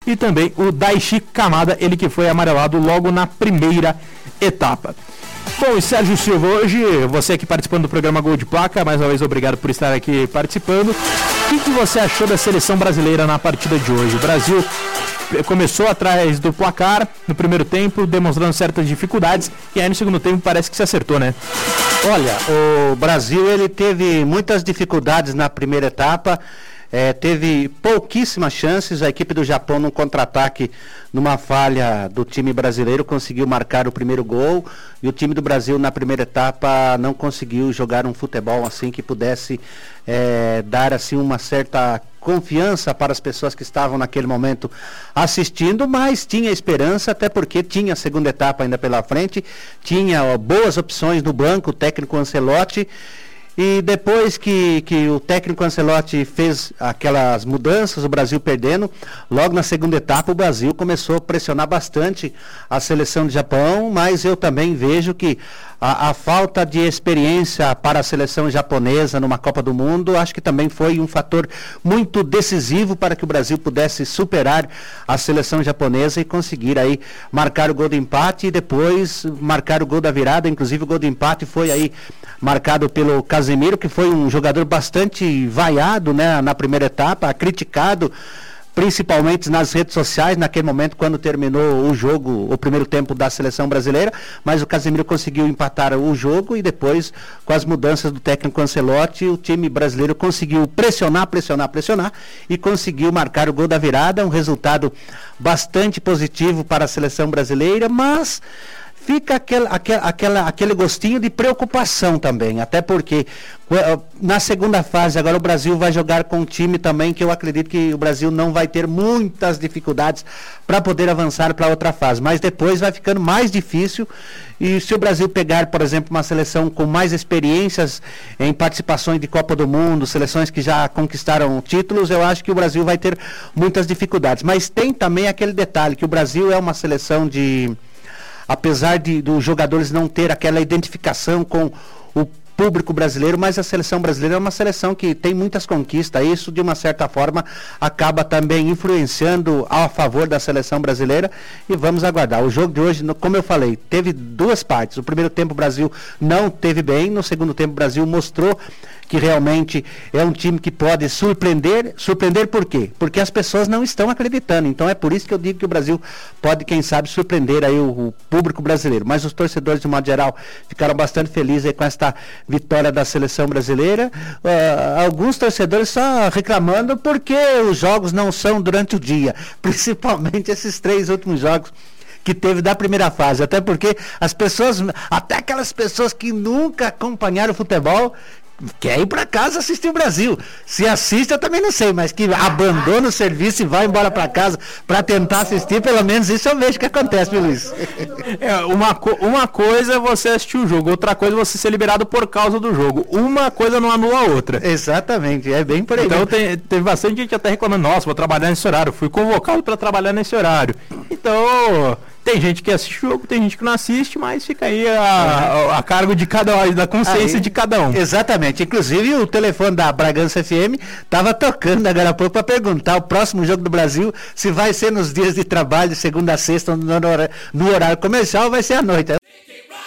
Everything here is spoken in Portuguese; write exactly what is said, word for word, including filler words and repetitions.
e também o Daichi Kamada, ele que foi amarelado logo na primeira etapa. Bom, e Sérgio Silva, hoje você aqui participando do programa Gol de Placa, mais uma vez obrigado por estar aqui participando. O que, que você achou da seleção brasileira na partida de hoje? O Brasil começou atrás do placar no primeiro tempo, demonstrando certas dificuldades, e aí no segundo tempo parece que se acertou, né? Olha, o Brasil ele teve muitas dificuldades na primeira etapa. É, teve pouquíssimas chances. A equipe do Japão, num contra-ataque, numa falha do time brasileiro, conseguiu marcar o primeiro gol, e o time do Brasil na primeira etapa não conseguiu jogar um futebol assim que pudesse é, dar assim uma certa confiança para as pessoas que estavam naquele momento assistindo, mas tinha esperança, até porque tinha a segunda etapa ainda pela frente, tinha ó, boas opções no banco, o técnico Ancelotti. E depois que, que o técnico Ancelotti fez aquelas mudanças, o Brasil perdendo, logo na segunda etapa o Brasil começou a pressionar bastante a seleção de Japão, mas eu também vejo que a, a falta de experiência para a seleção japonesa numa Copa do Mundo, acho que também foi um fator muito decisivo para que o Brasil pudesse superar a seleção japonesa e conseguir aí marcar o gol de empate e depois marcar o gol da virada. Inclusive o gol de empate foi aí marcado pelo Casemiro, que foi um jogador bastante vaiado, né, na primeira etapa, criticado, principalmente nas redes sociais, naquele momento quando terminou o jogo, o primeiro tempo da seleção brasileira, mas o Casemiro conseguiu empatar o jogo e depois, com as mudanças do técnico Ancelotti, o time brasileiro conseguiu pressionar, pressionar, pressionar e conseguiu marcar o gol da virada, um resultado bastante positivo para a seleção brasileira, mas fica aquele, aquele, aquela, aquele gostinho de preocupação também, até porque na segunda fase agora o Brasil vai jogar com um time também que eu acredito que o Brasil não vai ter muitas dificuldades para poder avançar para outra fase, mas depois vai ficando mais difícil. E se o Brasil pegar, por exemplo, uma seleção com mais experiências em participações de Copa do Mundo, seleções que já conquistaram títulos, eu acho que o Brasil vai ter muitas dificuldades, mas tem também aquele detalhe que o Brasil é uma seleção de... apesar de dos jogadores não ter aquela identificação com o público brasileiro, mas a seleção brasileira é uma seleção que tem muitas conquistas, isso de uma certa forma acaba também influenciando a favor da seleção brasileira, e vamos aguardar. O jogo de hoje, como eu falei, teve duas partes. O primeiro tempo o Brasil não teve bem, no segundo tempo o Brasil mostrou que realmente é um time que pode surpreender. Surpreender por quê? Porque as pessoas não estão acreditando, então é por isso que eu digo que o Brasil pode, quem sabe, surpreender aí o, o público brasileiro, mas os torcedores, de modo geral, ficaram bastante felizes aí com esta vitória da seleção brasileira. Uh, alguns torcedores só reclamando porque os jogos não são durante o dia, principalmente esses três últimos jogos que teve da primeira fase, até porque as pessoas, até aquelas pessoas que nunca acompanharam o futebol, quer ir para casa assistir o Brasil. Se assiste eu também não sei, mas que abandona o serviço e vai embora para casa para tentar assistir, pelo menos isso eu vejo que acontece, viu, Luiz? É, uma, co- uma coisa é você assistir o jogo, outra coisa é você ser liberado por causa do jogo. Uma coisa não anula a outra. Exatamente, é bem por aí. Então tem, teve bastante gente até reclamando, nossa, vou trabalhar nesse horário, fui convocado para trabalhar nesse horário. Então... tem gente que assiste o jogo, tem gente que não assiste, mas fica aí a, a, a cargo de cada um, da consciência aí, de cada um. Exatamente. Inclusive o telefone da Bragança F M estava tocando agora há pouco para perguntar o próximo jogo do Brasil, se vai ser nos dias de trabalho, de segunda a sexta, no, no, no horário comercial, ou vai ser à noite.